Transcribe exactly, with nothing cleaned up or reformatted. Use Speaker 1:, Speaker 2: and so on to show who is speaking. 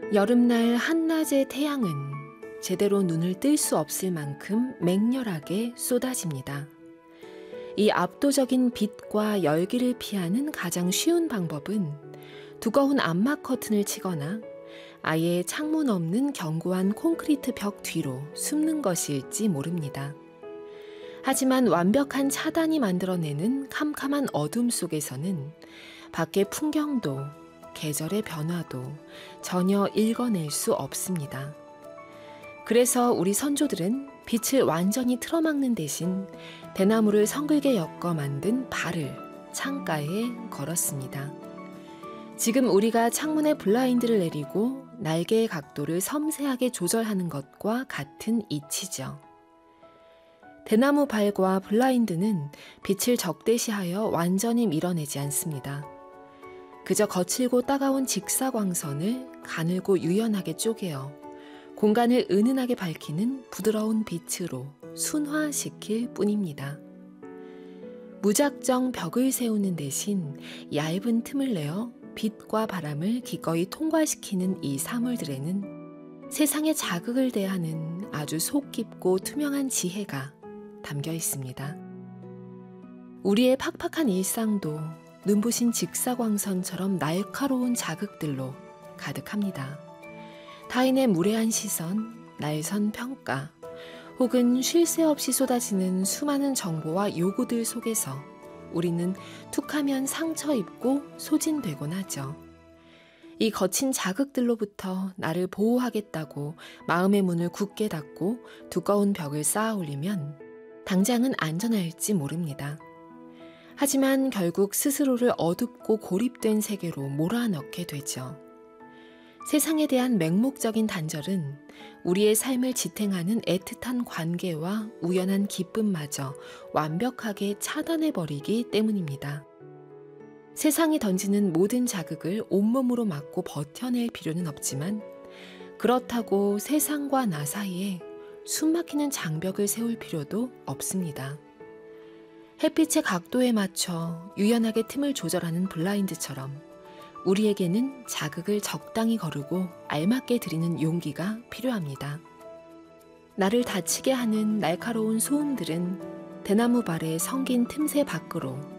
Speaker 1: 여름날 한낮의 태양은 제대로 눈을 뜰 수 없을 만큼 맹렬하게 쏟아집니다. 이 압도적인 빛과 열기를 피하는 가장 쉬운 방법은 두꺼운 암막 커튼을 치거나 아예 창문 없는 견고한 콘크리트 벽 뒤로 숨는 것일지 모릅니다. 하지만 완벽한 차단이 만들어내는 캄캄한 어둠 속에서는 밖의 풍경도 계절의 변화도 전혀 읽어낼 수 없습니다. 그래서 우리 선조들은 빛을 완전히 틀어막는 대신 대나무를 성글게 엮어 만든 발을 창가에 걸었습니다. 지금 우리가 창문에 블라인드를 내리고 날개의 각도를 섬세하게 조절하는 것과 같은 이치죠. 대나무 발과 블라인드는 빛을 적대시하여 완전히 밀어내지 않습니다. 그저 거칠고 따가운 직사광선을 가늘고 유연하게 쪼개어 공간을 은은하게 밝히는 부드러운 빛으로 순화시킬 뿐입니다. 무작정 벽을 세우는 대신 얇은 틈을 내어 빛과 바람을 기꺼이 통과시키는 이 사물들에는 세상의 자극을 대하는 아주 속 깊고 투명한 지혜가 담겨 있습니다. 우리의 팍팍한 일상도 눈부신 직사광선처럼 날카로운 자극들로 가득합니다. 타인의 무례한 시선, 날선 평가, 혹은 쉴 새 없이 쏟아지는 수많은 정보와 요구들 속에서 우리는 툭하면 상처 입고 소진되곤 하죠. 이 거친 자극들로부터 나를 보호하겠다고 마음의 문을 굳게 닫고 두꺼운 벽을 쌓아 올리면 당장은 안전할지 모릅니다. 하지만 결국 스스로를 어둡고 고립된 세계로 몰아넣게 되죠. 세상에 대한 맹목적인 단절은 우리의 삶을 지탱하는 애틋한 관계와 우연한 기쁨마저 완벽하게 차단해버리기 때문입니다. 세상이 던지는 모든 자극을 온몸으로 막고 버텨낼 필요는 없지만 그렇다고 세상과 나 사이에 숨막히는 장벽을 세울 필요도 없습니다. 햇빛의 각도에 맞춰 유연하게 틈을 조절하는 블라인드처럼 우리에게는 자극을 적당히 거르고 알맞게 드리는 용기가 필요합니다. 나를 다치게 하는 날카로운 소음들은 대나무 발의 성긴 틈새 밖으로